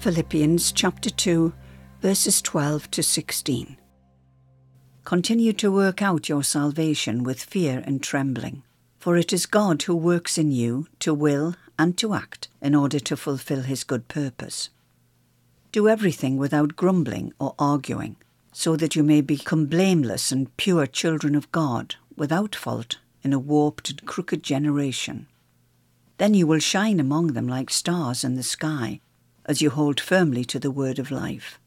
Philippians chapter 2, verses 12 to 16. Continue to work out your salvation with fear and trembling, for it is God who works in you to will and to act in order to fulfill his good purpose. Do everything without grumbling or arguing, so that you may become blameless and pure children of God, without fault, in a warped and crooked generation. Then you will shine among them like stars in the sky, as you hold firmly to the word of life.